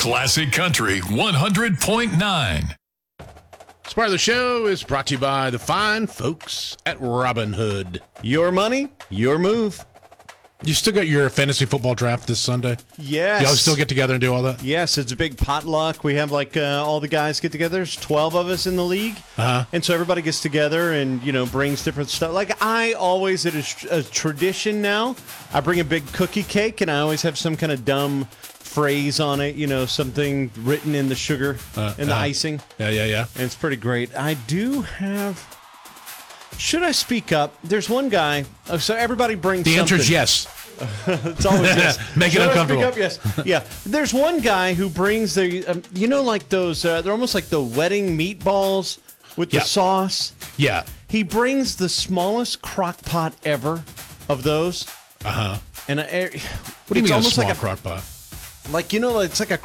Classic Country 100.9. This part of the show is brought to you by the fine folks at Robinhood. Your money, your move. You still got your fantasy football draft this Sunday? Yes. Y'all still get together and do all that? Yes, it's a big potluck. We have all the guys get together. There's 12 of us in the league. Uh-huh. And so everybody gets together and, brings different stuff. Like I always, it is a tradition now, I bring a big cookie cake and I always have some kind of dumb phrase on it, something written in the sugar and the icing. Yeah. And it's pretty great. I do have... Should I speak up? There's one guy. So everybody brings The something. answer is yes. It's always yes. Make it Should I uncomfortable. speak up? Yes. Yeah. There's one guy who brings the, like those, they're almost like the wedding meatballs with the sauce. Yeah. He brings the smallest crock pot ever of those. Uh-huh. And What do you mean a small crock pot? it's like a